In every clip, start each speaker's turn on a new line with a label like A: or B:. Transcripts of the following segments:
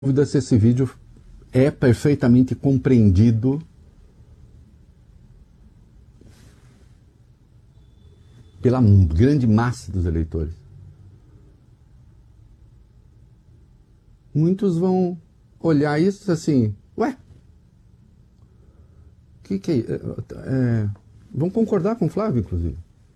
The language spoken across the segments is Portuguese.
A: Dúvida se esse vídeo é perfeitamente compreendido pela grande massa dos eleitores. Muitos vão olhar isso assim, ué, que é? Vão concordar com o Flávio, inclusive.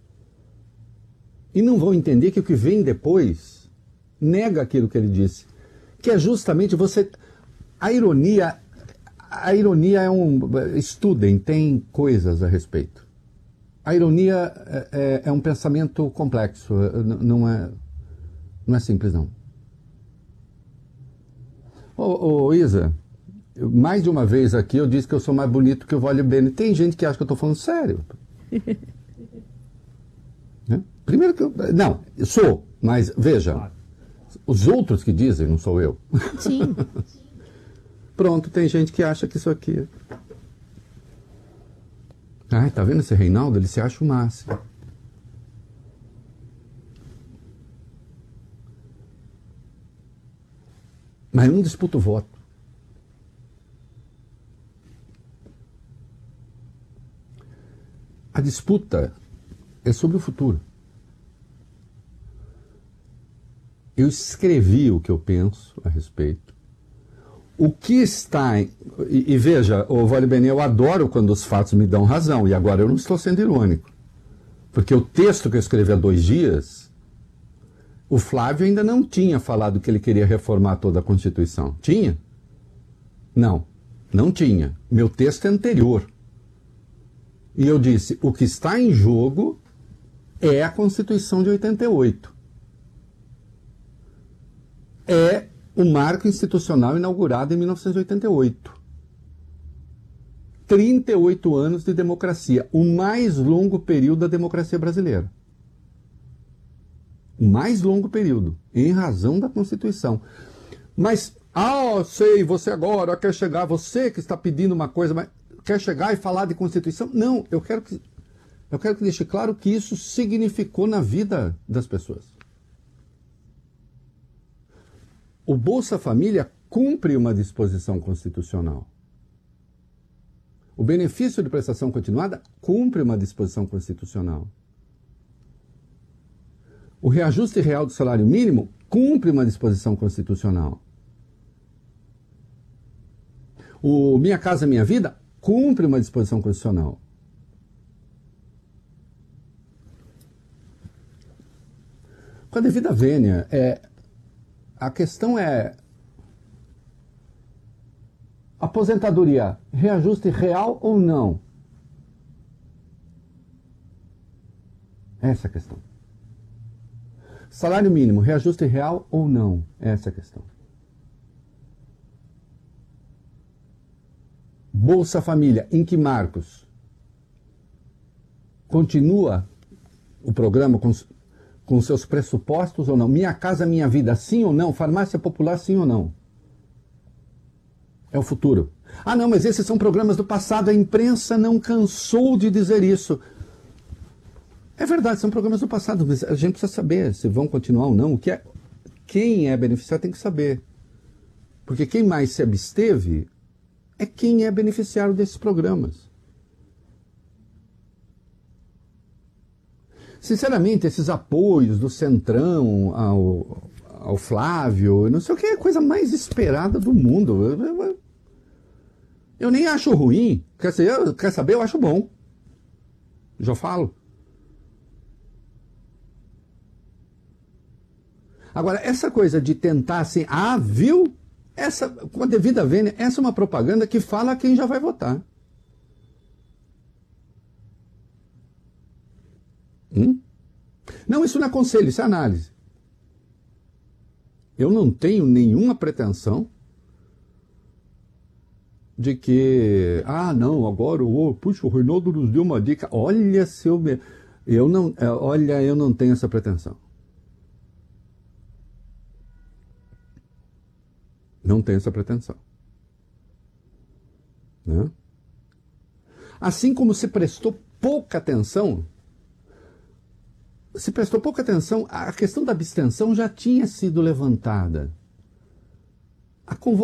A: E não vão entender que o que vem depois nega aquilo que ele disse. Que é justamente você... A ironia é Estudem, tem coisas a respeito. A ironia é um pensamento complexo, não é simples, não. Ô Isa, mais de uma vez aqui eu disse que eu sou mais bonito que o Wally Bene. Tem gente que acha que eu estou falando sério. Né? Primeiro que eu... Não, eu sou, mas veja... Os outros que dizem, não sou eu.
B: Sim.
A: Pronto, tem gente que acha que isso aqui... Ai, tá vendo esse Reinaldo? Ele se acha o máximo. Mas não disputa o voto. A disputa é sobre o futuro. Eu escrevi o que eu penso a respeito. O que está... E veja, o Wally Bene, eu adoro quando os fatos me dão razão. E agora eu não estou sendo irônico. Porque o texto que eu escrevi há 2 dias, o Flávio ainda não tinha falado que ele queria reformar toda a Constituição. Tinha? Não, não tinha. Meu texto é anterior. E eu disse, o que está em jogo é a Constituição de 88. É o marco institucional inaugurado em 1988. 38 anos de democracia, o mais longo período da democracia brasileira. O mais longo período, em razão da Constituição. Mas, sei, você agora quer chegar, você que está pedindo uma coisa, mas quer chegar e falar de Constituição? Não, eu quero que deixe claro o que isso significou na vida das pessoas. O Bolsa Família cumpre uma disposição constitucional. O benefício de prestação continuada cumpre uma disposição constitucional. O reajuste real do salário mínimo cumpre uma disposição constitucional. O Minha Casa Minha Vida cumpre uma disposição constitucional. Com a devida vênia, a questão é aposentadoria, reajuste real ou não? Essa é a questão. Salário mínimo, reajuste real ou não? Essa é a questão. Bolsa Família, em que marcos? Continua o programa com seus pressupostos ou não? Minha Casa Minha Vida, sim ou não? Farmácia Popular, sim ou não? É o futuro. Ah, não, mas esses são programas do passado. A imprensa não cansou de dizer isso. É verdade, são programas do passado, mas a gente precisa saber se vão continuar ou não. Quem é beneficiário tem que saber. Porque quem mais se absteve é quem é beneficiário desses programas. Sinceramente, esses apoios do Centrão ao Flávio, não sei o que, é a coisa mais esperada do mundo. Eu nem acho ruim. Quer saber? Eu acho bom. Já falo. Agora, essa coisa de tentar assim, viu? Essa, com a devida vênia, essa é uma propaganda que fala a quem já vai votar. Não, isso não é conselho, isso é análise. Eu não tenho nenhuma pretensão de que, não, agora, puxa, o Reinaldo nos deu uma dica. Olha, eu não tenho essa pretensão. Não tenho essa pretensão. Né? Assim como se prestou pouca atenção a questão da abstenção já tinha sido levantada. A